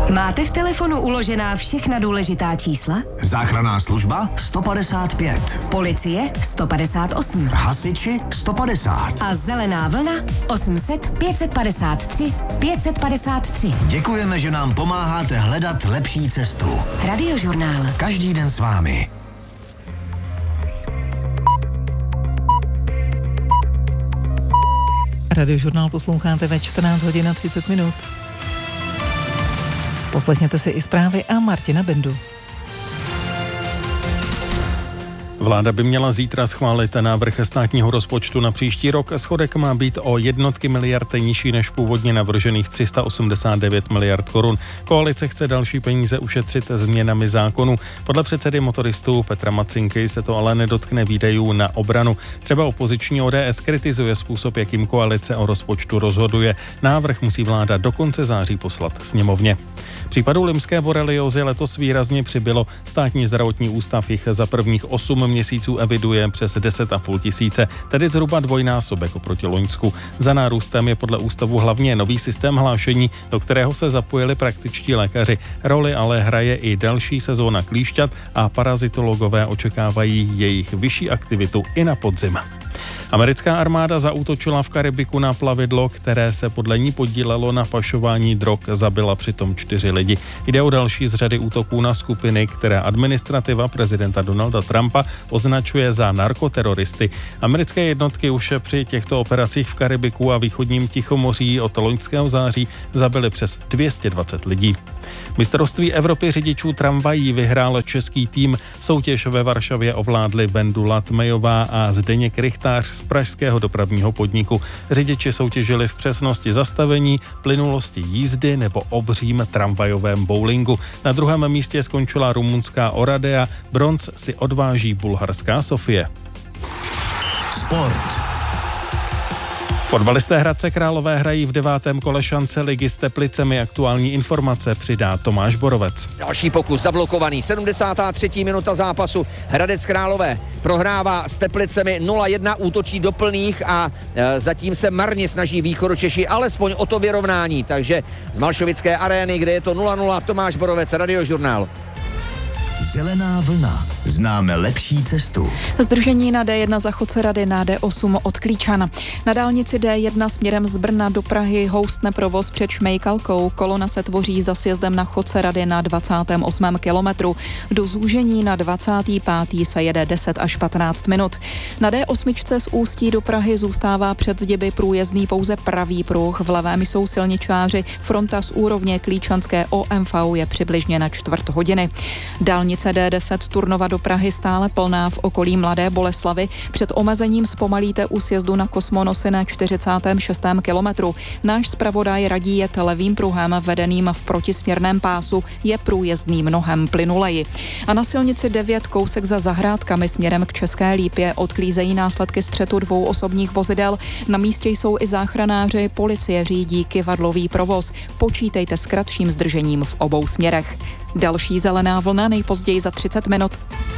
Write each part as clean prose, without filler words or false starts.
Máte v telefonu uložená všechna důležitá čísla? Záchranná služba 155. Policie 158. Hasiči 150. A zelená vlna 800 553 553. Děkujeme, že nám pomáháte hledat lepší cestu. Radiožurnál. Každý den s vámi. Radiožurnál posloucháte ve 14 hodin a 30 minut. Poslechněte si i zprávy a Martina Bendu. Vláda by měla zítra schválit návrh státního rozpočtu na příští rok. Schodek má být o jednotky miliard nižší než původně navržených 389 miliard korun. Koalice chce další peníze ušetřit změnami zákonu. Podle předsedy motoristů Petra Macinky se to ale nedotkne výdajů na obranu. Třeba opoziční ODS kritizuje způsob, jakým koalice o rozpočtu rozhoduje. Návrh musí vláda do konce září poslat sněmovně. Případů lymské boreliozy letos výrazně přibylo. Státní zdravotní ústav jich za prvních 8 měsíců eviduje přes 10,5 tisíce, tedy zhruba dvojnásobek oproti loňsku. Za nárůstem je podle ústavu hlavně nový systém hlášení, do kterého se zapojili praktičtí lékaři. Roli ale hraje i další sezóna klíšťat a parazitologové očekávají jejich vyšší aktivitu i na podzim. Americká armáda zaútočila v Karibiku na plavidlo, které se podle ní podílelo na pašování drog, zabila přitom 4 lidi. Jde o další z řady útoků na skupiny, které administrativa prezidenta Donalda Trumpa označuje za narkoteroristy. Americké jednotky už při těchto operacích v Karibiku a východním Tichomoří od loňského září zabily přes 220 lidí. Mistrovství Evropy řidičů tramvají vyhrál český tým. Soutěž ve Varšavě ovládli Vendula Tmejová a Zdeněk Rychtář z pražského dopravního podniku. Řidiči soutěžili v přesnosti zastavení, plynulosti jízdy nebo obřím tramvajovém bowlingu. Na druhém místě skončila rumunská Oradea, bronz si odváží bulharská Sofie. Sport. Fotbalisté Hradce Králové hrají v 9. kole šance ligy s Teplicemi. Aktuální informace přidá Tomáš Borovec. Další pokus zablokovaný, 73. minuta zápasu. Hradec Králové prohrává s Teplicemi 0-1, útočí do plných a zatím se marně snaží Východočeši alespoň o to vyrovnání. Takže z Malšovické arény, kde je to 0-0, Tomáš Borovec, Radiožurnál. Zelená vlna. Známe lepší cestu. Zdržení na D1 za Chodce-Rady na D8 od Klíčan. Na dálnici D1 směrem z Brna do Prahy houstne provoz před Šmejkalkou. Kolona se tvoří za sjezdem na Chodce-Rady na 28. kilometru. Do zúžení na 25. se jede 10 až 15 minut. Na D8 z Ústí do Prahy zůstává před Zdiby průjezdný pouze pravý pruh. V levém jsou silničáři. Fronta z úrovně klíčanské OMV je přibližně na čtvrt hodiny. Dálnice D10 z Turnova do Prahy stále plná v okolí Mladé Boleslavi. Před omezením zpomalíte u sjezdu na Kosmonosy na 46. kilometru. Náš zpravodaj radí jet levým pruhem vedeným v protisměrném pásu, je průjezdný mnohem plynuleji. A na silnici 9 kousek za Zahrádkami směrem k České Lípě odklízejí následky střetu 2 osobních vozidel. Na místě jsou i záchranáři, policie řídí kyvadlový provoz. Počítejte s kratším zdržením v obou směrech. Další zelená vlna nejpozději za 30 minut.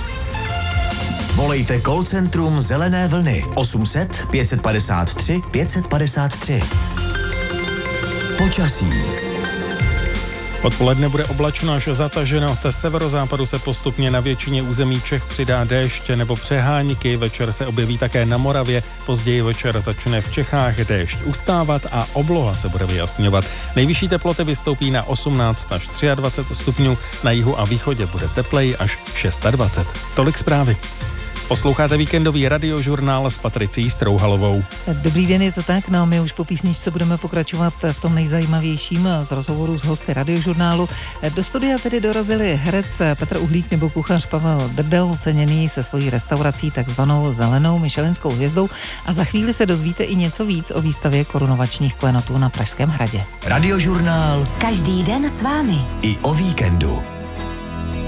Volejte call centrum Zelené vlny 800 553 553. Počasí. Odpoledne bude oblačno až zataženo. Od severozápadu se postupně na většině území Čech přidá déšť nebo přehánky. Večer se objeví také na Moravě. Později večer začne v Čechách déšť ustávat a obloha se bude vyjasňovat. Nejvyšší teploty vystoupí na 18 až 23 stupňů. Na jihu a východě bude tepleji až 26. Tolik zprávy. Posloucháte víkendový radiožurnál s Patricí Strouhalovou. Dobrý den, je to tak, no my už po písničce budeme pokračovat v tom nejzajímavějším z rozhovoru s hosty radiožurnálu. Do studia tedy dorazili herec Petr Uhlík nebo kuchař Pavel Drdel, oceněný se svojí restaurací takzvanou zelenou michelinskou hvězdou, a za chvíli se dozvíte i něco víc o výstavě korunovačních klenotů na Pražském hradě. Radiožurnál. Každý den s vámi. I o víkendu.